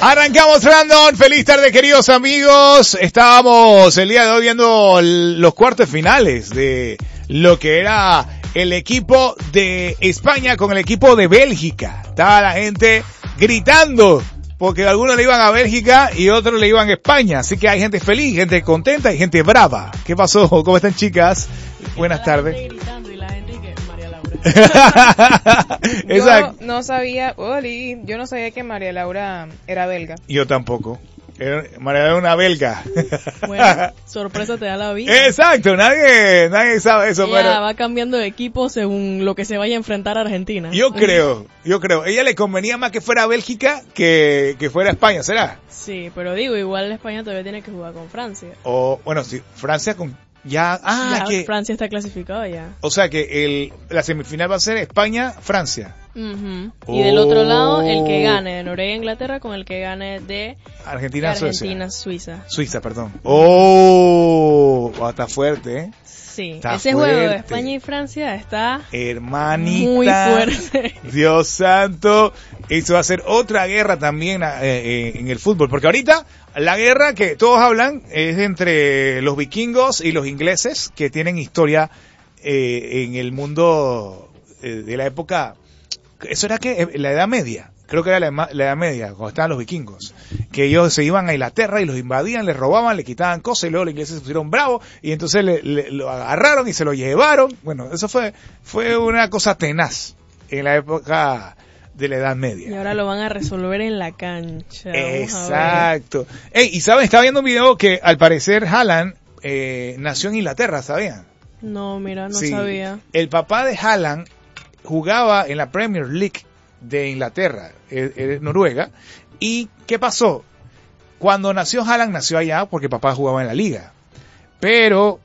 Arrancamos Random, feliz tarde queridos amigos. Estábamos el día de hoy viendo los cuartos finales de lo que era el equipo de España con el equipo de Bélgica. Estaba la gente gritando porque algunos le iban a Bélgica y otros le iban a España. Así que hay gente feliz, gente contenta y gente brava. ¿Qué pasó? ¿Cómo están chicas? Buenas tardes. Yo no sabía, yo no sabía que María Laura era belga. Yo tampoco. María Laura era una belga. Bueno, sorpresa te da la vida. Exacto, nadie sabe eso. Ella pero va cambiando de equipo según lo que se vaya a enfrentar a Argentina. Yo creo. Ella le convenía más que fuera Bélgica que fuera España, ¿será? Sí, pero digo, igual España todavía tiene que jugar con Francia. O, bueno, sí, Francia con... Ya Francia está clasificada ya. O sea que la semifinal va a ser España-Francia. Y del otro lado, el que gane de Noruega-Inglaterra con el que gane de Argentina-Suiza. Suiza, perdón. Está fuerte, ¿eh? Sí, está ese fuerte. Juego de España y Francia está hermanita, muy fuerte. Dios santo, eso va a ser otra guerra también en el fútbol, porque ahorita la guerra que todos hablan es entre los vikingos y los ingleses, que tienen historia en el mundo de la época, eso era que la Edad Media. Creo que era la Edad Media, cuando estaban los vikingos, que ellos se iban a Inglaterra y los invadían, les robaban, le quitaban cosas y luego los ingleses se pusieron bravos y entonces lo agarraron y se lo llevaron. Bueno, eso fue una cosa tenaz en la época de la Edad Media. Y ahora lo van a resolver en la cancha. Exacto. Y saben, estaba viendo un video que al parecer Haaland nació en Inglaterra, ¿sabían? No, mira, no sí, sabía. El papá de Haaland jugaba en la Premier League de Inglaterra, Noruega. ¿Y qué pasó? Cuando nació Haaland, nació allá porque papá jugaba en la liga. Pero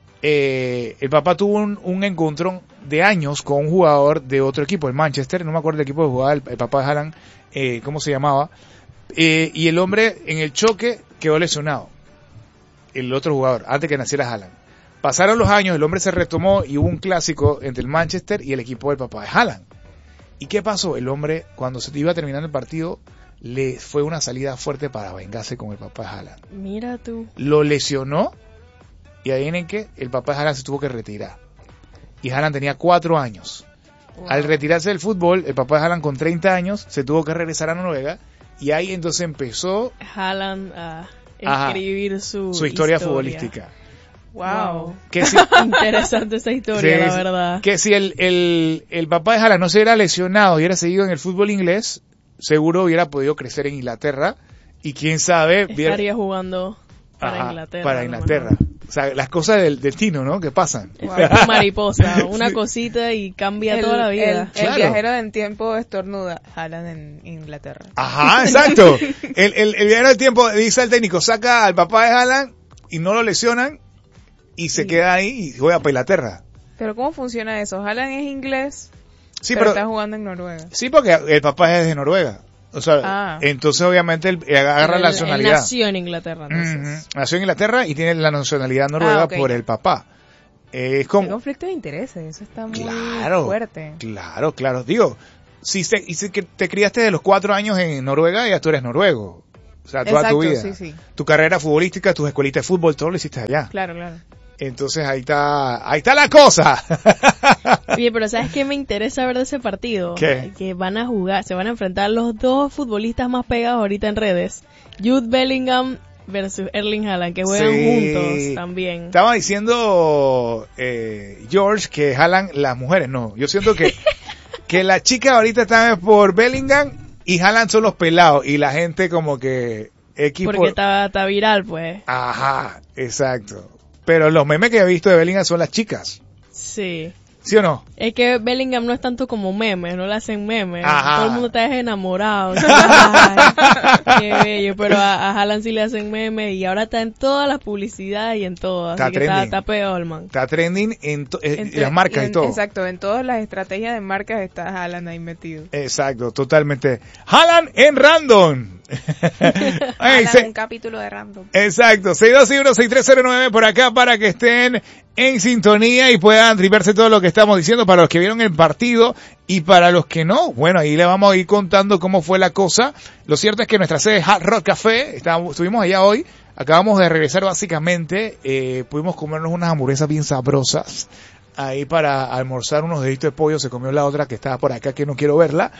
el papá tuvo un encontrón de años con un jugador de otro equipo, el Manchester, no me acuerdo el equipo de jugaba el papá de Haaland, cómo se llamaba. Y el hombre en el choque quedó lesionado, el otro jugador, antes que naciera Haaland. Pasaron los años, el hombre se retomó y hubo un clásico entre el Manchester y el equipo del papá de Haaland. ¿Y qué pasó? El hombre, cuando se iba terminando el partido, le fue una salida fuerte para vengarse con el papá de Haaland. Mira tú. Lo lesionó y ahí en que el papá de Haaland se tuvo que retirar. Y Haaland tenía 4 años. Wow. Al retirarse del fútbol, el papá de Haaland con 30 años se tuvo que regresar a Noruega y ahí entonces empezó Haaland a escribir su historia futbolística. Wow. Que si, interesante esa historia, sí, la verdad. Que si el papá de Haaland no se hubiera lesionado y hubiera seguido en el fútbol inglés, seguro hubiera podido crecer en Inglaterra y quién sabe... Estaría jugando para Inglaterra. Para Inglaterra. O sea, las cosas del destino, ¿no? Que pasan. Wow. Mariposa, una cosita y cambia toda la vida. El viajero del tiempo estornuda, Haaland en Inglaterra. Ajá, exacto. El viajero del tiempo dice al técnico, saca al papá de Haaland y no lo lesionan. Y se queda ahí y juega para Inglaterra. Pero ¿cómo funciona eso? Haaland es inglés, sí, pero está jugando en Noruega. Sí, porque el papá es de Noruega. O sea, entonces obviamente él agarra la nacionalidad. Él nació en Inglaterra. Nació en Inglaterra y tiene la nacionalidad noruega por el papá. Es como... El conflicto de intereses, eso está muy fuerte. Claro. Digo, si te criaste de los 4 años en Noruega, ya tú eres noruego. O sea, toda tu vida. Sí. Tu carrera futbolística, tus escuelitas de fútbol, todo lo hiciste allá. Claro. Entonces ahí está la cosa. Oye, pero ¿sabes qué me interesa ver de ese partido? ¿Qué? Que van a jugar, se van a enfrentar los dos futbolistas más pegados ahorita en redes. Jude Bellingham versus Erling Haaland, que juegan juntos también. Estaba diciendo George que Haaland, las mujeres, no. Yo siento que las chicas ahorita están por Bellingham y Haaland son los pelados y la gente como que... Porque está viral, pues. Ajá, exacto. Pero los memes que he visto de Bellingham son las chicas. Sí. ¿Sí o no? Es que Bellingham no es tanto como memes, no le hacen memes. Ajá. Todo el mundo está enamorado. Qué bello, pero a Haaland sí le hacen memes y ahora está en todas las publicidades y en todo. Así que está peor, man. Está trending en las marcas y todo. Exacto, en todas las estrategias de marcas está Haaland ahí metido. Exacto, totalmente. Haaland en Random. Un capítulo de Random. Exacto, 621-6309 por acá para que estén en sintonía y puedan tripearse todo lo que estamos diciendo para los que vieron el partido y para los que no. Bueno, ahí le vamos a ir contando cómo fue la cosa. Lo cierto es que nuestra sede Hard Rock Café, estuvimos allá hoy, acabamos de regresar básicamente, pudimos comernos unas hamburguesas bien sabrosas. Ahí para almorzar unos deditos de pollo, se comió la otra que estaba por acá que no quiero verla.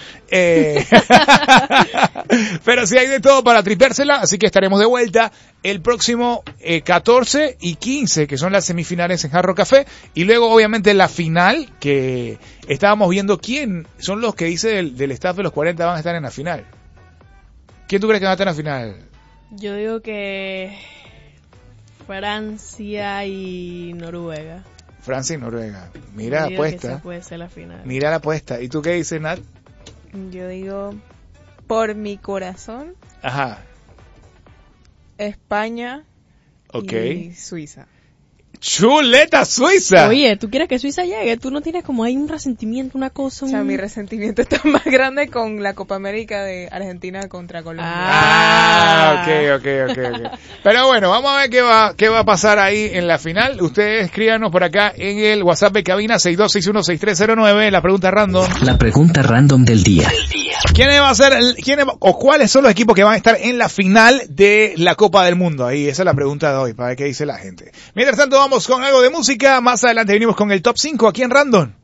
Pero sí hay de todo para tripérsela, así que estaremos de vuelta el próximo 14 y 15, que son las semifinales en Hard Rock Café, y luego obviamente la final, que estábamos viendo quién son los que dice del staff de los 40 van a estar en la final. ¿Quién tú crees que va a estar en la final? Yo digo que Francia y Noruega. Francia y Noruega. Mira la apuesta. Esa puede ser la final. Mira la apuesta. ¿Y tú qué dices, Nat? Yo digo, por mi corazón. Ajá. España y Suiza. ¡Chuleta Suiza! Oye, ¿tú quieres que Suiza llegue? ¿Tú no tienes como ahí un resentimiento, una cosa? O sea, mi resentimiento está más grande con la Copa América de Argentina contra Colombia. Ok. Pero bueno, vamos a ver qué va a pasar ahí en la final. Ustedes escríbanos por acá en el WhatsApp de cabina 62616309, la pregunta random. La pregunta random del día. ¿Quiénes va a ser, o cuáles son los equipos que van a estar en la final de la Copa del Mundo? Ahí, esa es la pregunta de hoy, para ver qué dice la gente. Mientras tanto, vamos con algo de música. Más adelante venimos con el top 5 aquí en Random.